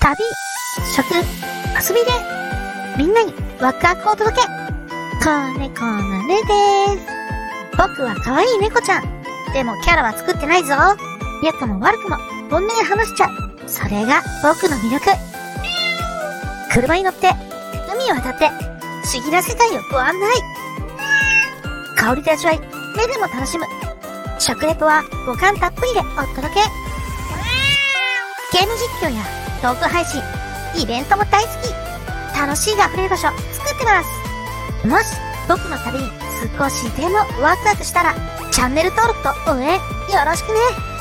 旅、食、遊びで、みんなにワクワクを届け。子猫のルです。僕は可愛い猫ちゃん。でもキャラは作ってないぞ。良くも悪くも本音で話しちゃう。それが僕の魅力。車に乗って、海を渡って、不思議な世界をご案内。香りで味わい、目でも楽しむ。食レポは五感たっぷりでお届け。ゲーム実況やトーク配信、イベントも大好き。楽しいが溢れる場所作ってます。もし僕の旅に少しでもワクワクしたらチャンネル登録と応援よろしくね。